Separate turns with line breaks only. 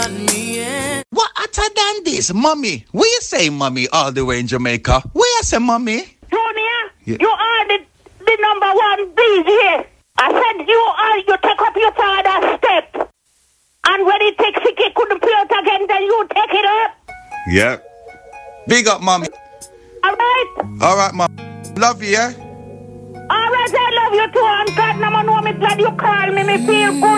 What hotter than this, mommy? Where you say, mommy, all the way in Jamaica? Where you say, mommy?
Junior,
Yeah.
you are the number one DJ. I said you take up your father's step. And when he takes it, he couldn't play it again, then you take it up.
Yeah. Big up, mommy.
Alright?
Alright, mom. Love you, yeah?
Alright, I love you too. And God, no man know me glad you call me. Me feel good.